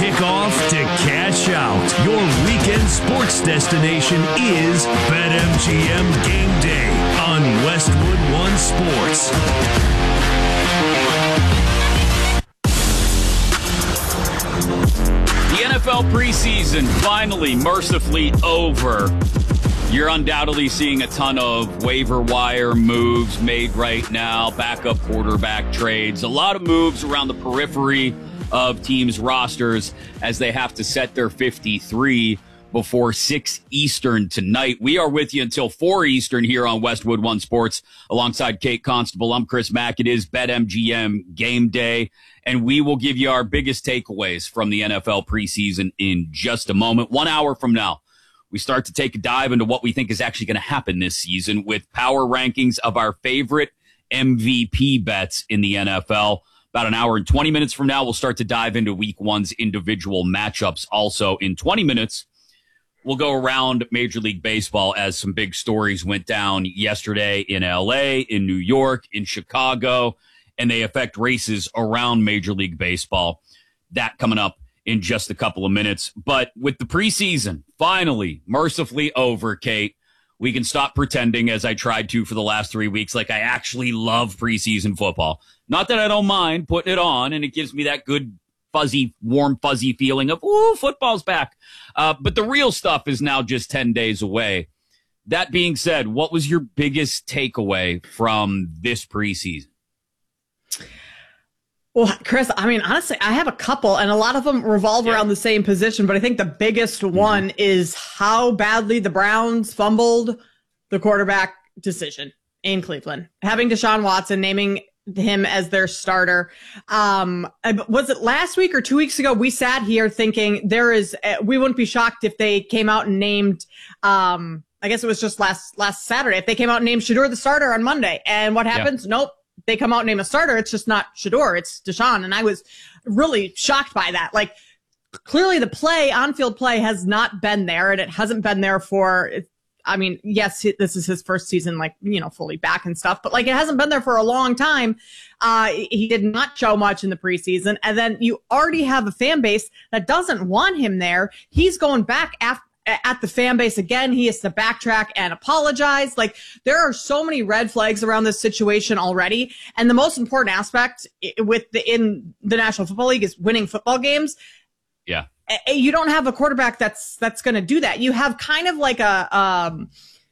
kickoff to cash out. Your weekend sports destination is BetMGM Game Day on Westwood One Sports. The NFL preseason finally, mercifully over. You're undoubtedly seeing a ton of waiver wire moves made right now, backup quarterback trades, a lot of moves around the periphery of teams' rosters as they have to set their 53 before 6 Eastern tonight. We are with you until 4 Eastern here on Westwood One Sports alongside Kate Constable. I'm Chris Mack. It is BetMGM Game Day, and we will give you our biggest takeaways from the NFL preseason in just a moment. 1 hour from now, we start to take a dive into what we think is actually going to happen this season with power rankings of our favorite MVP bets in the NFL. About an hour and 20 minutes from now, we'll start to dive into Week 1's individual matchups. Also, in 20 minutes, we'll go around Major League Baseball as some big stories went down yesterday in L.A., in New York, in Chicago, and they affect races around Major League Baseball. That coming up in just a couple of minutes. But with the preseason finally, mercifully over, Kate, we can stop pretending, as I tried to for the last 3 weeks, like I actually love preseason football. Not that I don't mind putting it on, and it gives me that good, fuzzy, warm, fuzzy feeling of, ooh, football's back. But the real stuff is now just 10 days away. That being said, what was your biggest takeaway from this preseason? Well, Chris, I mean, honestly, I have a couple, and a lot of them revolve around the same position, but I think the biggest one is how badly the Browns fumbled the quarterback decision in Cleveland. Having Deshaun Watson, naming him as their starter. Was it last week or 2 weeks ago? We sat here thinking we wouldn't be shocked if they came out and named, I guess it was just last Saturday, if they came out and named Shedeur the starter on Monday. And what happens? Nope. They come out and name a starter. It's just not Shedeur. It's Deshaun. And I was really shocked by that. Like, clearly the on-field play has not been there, and it hasn't been there yes, this is his first season, fully back and stuff, but it hasn't been there for a long time. He did not show much in the preseason. And then you already have a fan base that doesn't want him there. He's going back at the fan base again. He has to backtrack and apologize. There are so many red flags around this situation already. And the most important aspect in the National Football League is winning football games. Yeah. You don't have a quarterback that's going to do that. You have kind of the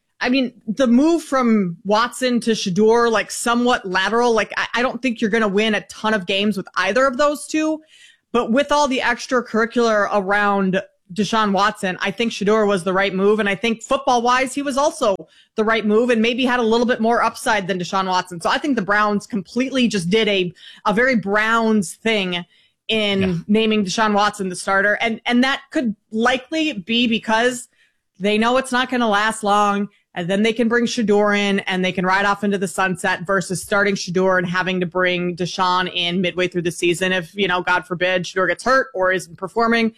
move from Watson to Shedeur, somewhat lateral. I don't think you're going to win a ton of games with either of those two, but with all the extracurricular around Deshaun Watson, I think Shedeur was the right move. And I think football wise, he was also the right move and maybe had a little bit more upside than Deshaun Watson. So I think the Browns completely just did a very Browns thing in naming Deshaun Watson the starter. And that could likely be because they know it's not going to last long. And then they can bring Shedeur in and they can ride off into the sunset versus starting Shedeur and having to bring Deshaun in midway through the season if, God forbid, Shedeur gets hurt or isn't performing.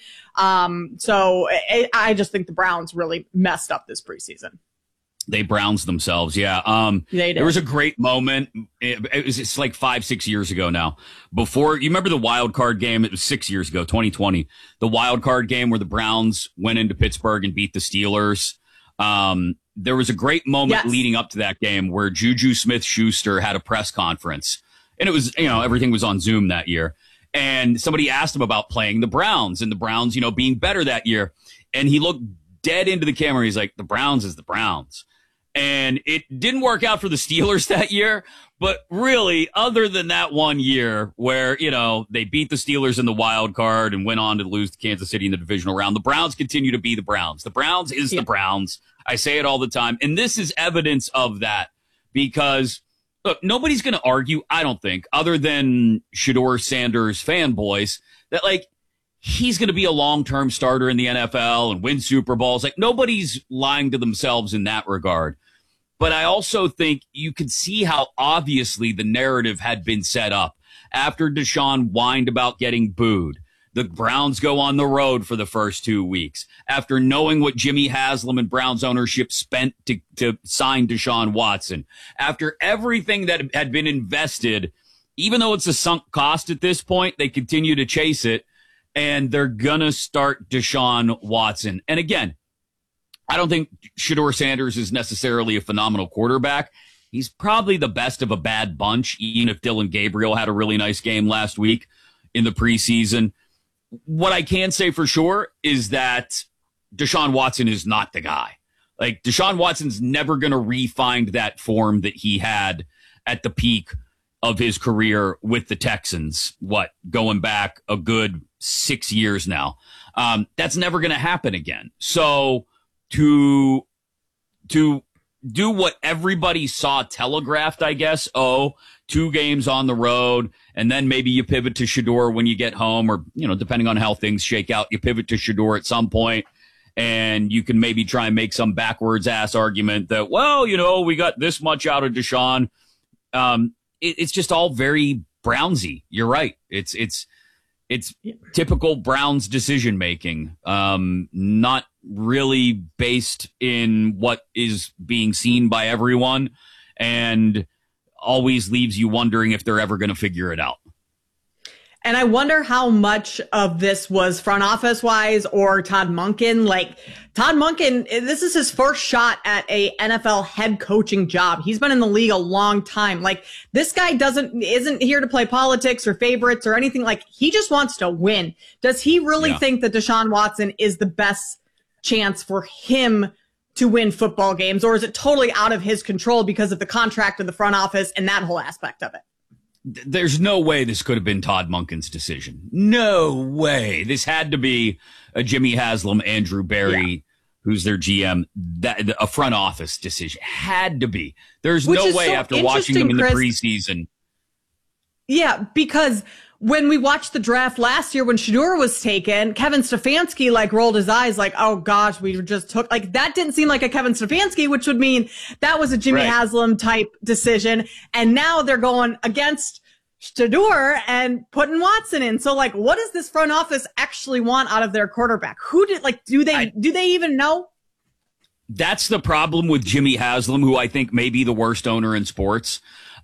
So I just think the Browns really messed up this preseason. They Browns themselves, yeah. They did. There was a great moment. It's like 5-6 years ago now. Before, you remember the wild card game? It was 6 years ago, 2020. The wild card game where the Browns went into Pittsburgh and beat the Steelers. There was a great moment leading up to that game where Juju Smith-Schuster had a press conference. And it was, everything was on Zoom that year. And somebody asked him about playing the Browns and the Browns, being better that year. And he looked dead into the camera. He's like, the Browns is the Browns. And it didn't work out for the Steelers that year. But really, other than that 1 year where, they beat the Steelers in the wild card and went on to lose to Kansas City in the divisional round, the Browns continue to be the Browns. The Browns is the Browns. I say it all the time. And this is evidence of that because, look, nobody's going to argue, I don't think, other than Shedeur Sanders fanboys, that, he's going to be a long-term starter in the NFL and win Super Bowls. Nobody's lying to themselves in that regard. But I also think you could see how obviously the narrative had been set up after Deshaun whined about getting booed. The Browns go on the road for the first 2 weeks after knowing what Jimmy Haslam and Browns ownership spent to sign Deshaun Watson. After everything that had been invested, even though it's a sunk cost at this point, they continue to chase it. and they're going to start Deshaun Watson. And again, I don't think Shedeur Sanders is necessarily a phenomenal quarterback. He's probably the best of a bad bunch, even if Dylan Gabriel had a really nice game last week in the preseason. What I can say for sure is that Deshaun Watson is not the guy. Like, Deshaun Watson's never going to re-find that form that he had at the peak of his career with the Texans, going back a good 6 years now. That's never going to happen again. So to do what everybody saw telegraphed, I guess, 2 games on the road, and then maybe you pivot to Shedeur when you get home, or, depending on how things shake out, you pivot to Shedeur at some point, and you can maybe try and make some backwards ass argument that, we got this much out of Deshaun. It's just all very Brownsy. You're right. It's typical Browns decision making, not really based in what is being seen by everyone, and always leaves you wondering if they're ever going to figure it out. And I wonder how much of this was front office wise or Todd Monken. Like, Todd Monken, this is his first shot at a NFL head coaching job. He's been in the league a long time. Like, this guy isn't here to play politics or favorites or anything. Like, he just wants to win. Does he really think that Deshaun Watson is the best chance for him to win football games? Or is it totally out of his control because of the contract of the front office and that whole aspect of it? There's no way this could have been Todd Monken's decision. No way. This had to be a Jimmy Haslam, Andrew Berry, who's their GM, a front office decision. Had to be. There's no way after watching them in the preseason. Yeah, because when we watched the draft last year, when Shedeur was taken, Kevin Stefanski rolled his eyes oh gosh, we just took, that didn't seem like a Kevin Stefanski, which would mean that was a Jimmy Haslam type decision. And now they're going against Shedeur and putting Watson in. So what does this front office actually want out of their quarterback? Do they even know? That's the problem with Jimmy Haslam, who I think may be the worst owner in sports.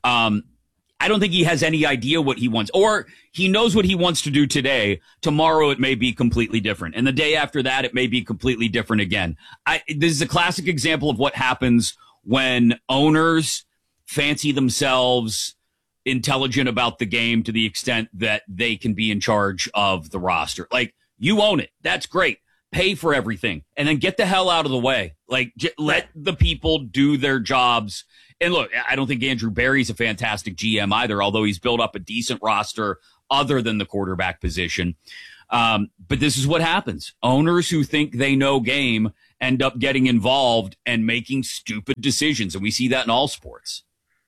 I don't think he has any idea what he wants, or he knows what he wants to do today. Tomorrow it may be completely different. And the day after that, it may be completely different again. This is a classic example of what happens when owners fancy themselves intelligent about the game to the extent that they can be in charge of the roster. You own it. That's great. Pay for everything and then get the hell out of the way. Let the people do their jobs. And look, I don't think Andrew Berry's a fantastic GM either, although he's built up a decent roster other than the quarterback position. But this is what happens. Owners who think they know game end up getting involved and making stupid decisions. And we see that in all sports.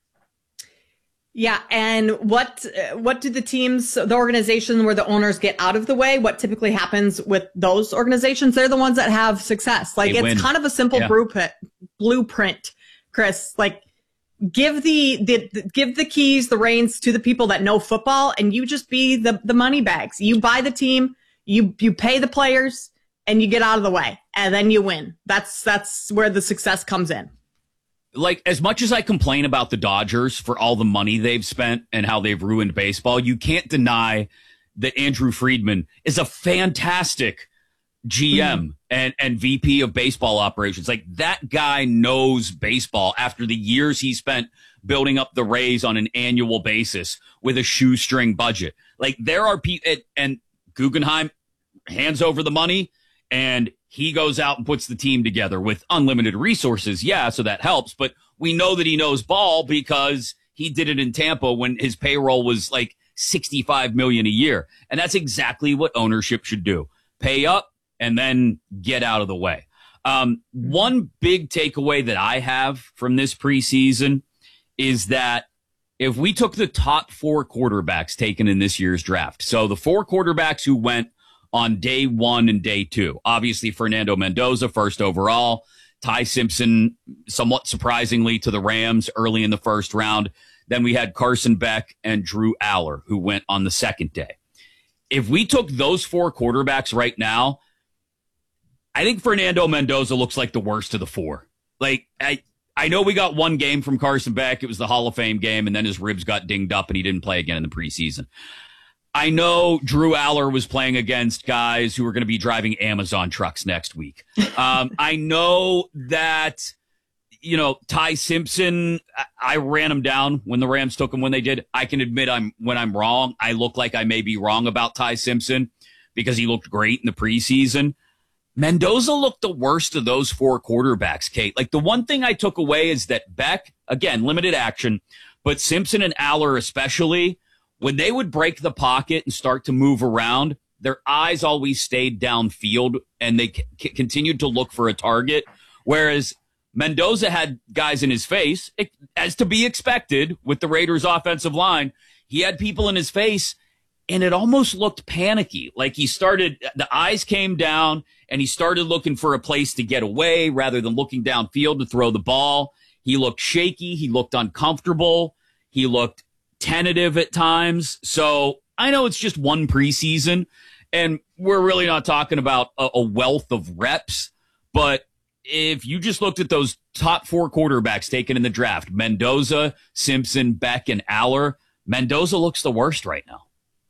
Yeah. And what do the organizations where the owners get out of the way? What typically happens with those organizations? They're the ones that have success. It's win. Kind of a simple blueprint, Chris. Give the keys, the reins to the people that know football, and you just be the money bags. You buy the team, you pay the players, and you get out of the way, and then you win. That's where the success comes in. As much as I complain about the Dodgers for all the money they've spent and how they've ruined baseball, you can't deny that Andrew Friedman is a fantastic GM and VP of baseball operations. That guy knows baseball after the years he spent building up the Rays on an annual basis with a shoestring budget. There are people, and Guggenheim hands over the money and he goes out and puts the team together with unlimited resources. Yeah, so that helps. But we know that he knows ball because he did it in Tampa when his payroll was $65 million a year. And that's exactly what ownership should do. Pay up and then get out of the way. One big takeaway that I have from this preseason is that if we took the top 4 quarterbacks taken in this year's draft, so the 4 quarterbacks who went on day 1 and day 2, obviously Fernando Mendoza, first overall, Ty Simpson, somewhat surprisingly to the Rams early in the first round. Then we had Carson Beck and Drew Aller, who went on the second day. If we took those 4 quarterbacks right now, I think Fernando Mendoza looks like the worst of the 4. I know we got one game from Carson Beck. It was the Hall of Fame game, and then his ribs got dinged up, and he didn't play again in the preseason. I know Drew Aller was playing against guys who were going to be driving Amazon trucks next week. I know that, Ty Simpson, I ran him down when the Rams took him when they did. I can admit when I'm wrong. I look like I may be wrong about Ty Simpson because he looked great in the preseason. Mendoza looked the worst of those 4 quarterbacks, Kate. Like, the one thing I took away is that Beck, again, limited action, but Simpson and Aller especially, when they would break the pocket and start to move around, their eyes always stayed downfield and they continued to look for a target. Whereas Mendoza had guys in his face, as to be expected with the Raiders offensive line. He had people in his face and it almost looked panicky. Like the eyes came down and he started looking for a place to get away rather than looking downfield to throw the ball. He looked shaky. He looked uncomfortable. He looked tentative at times. So I know it's just one preseason and we're really not talking about a wealth of reps, but if you just looked at those top 4 quarterbacks taken in the draft, Mendoza, Simpson, Beck, and Aller, Mendoza looks the worst right now.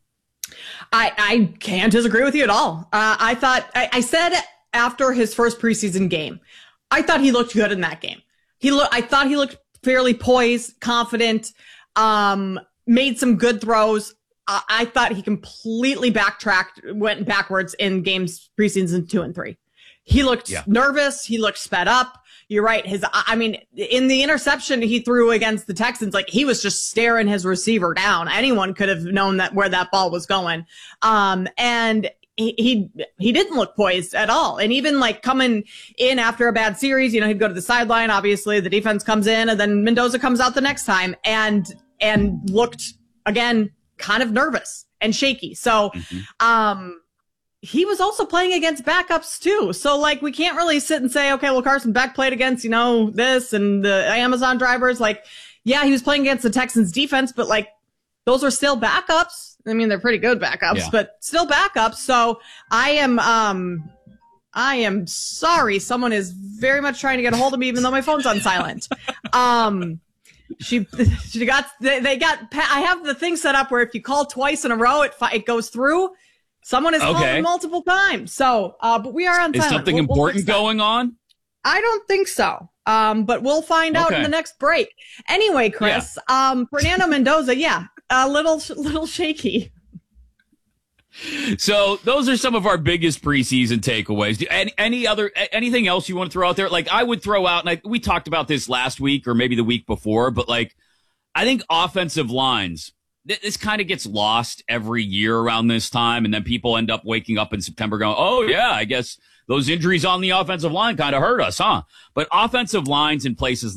I can't disagree with you at all. I said after his first preseason game, I thought he looked good in that game. I thought he looked fairly poised, confident, made some good throws. I thought he completely went backwards in games preseason 2 and 3. He looked nervous. He looked sped up. You're right. In the interception he threw against the Texans, like, he was just staring his receiver down. Anyone could have known where that ball was going. And he didn't look poised at all. And even like coming in after a bad series, he'd go to the sideline. Obviously the defense comes in and then Mendoza comes out the next time and looked again kind of nervous and shaky. So, he was also playing against backups too. So like, we can't really sit and say, okay, well, Carson Beck played against, this and the Amazon drivers. Like, yeah, he was playing against the Texans defense, but like, those are still backups. I mean, they're pretty good backups, but still backups. So I am sorry. Someone is very much trying to get a hold of me, even though my phone's on silent. I have the thing set up where if you call twice in a row, it goes through. Someone has called me multiple times. So, but we are on silent. Is something important going on? I don't think so. But we'll find out in the next break. Anyway, Chris, Fernando Mendoza, a little shaky. So those are some of our biggest preseason takeaways. Anything else you want to throw out there? Like, I would throw out, and we talked about this last week or maybe the week before, but like, I think offensive lines, this kind of gets lost every year around this time, and then people end up waking up in September going, oh, yeah, I guess those injuries on the offensive line kind of hurt us, huh? But offensive lines in places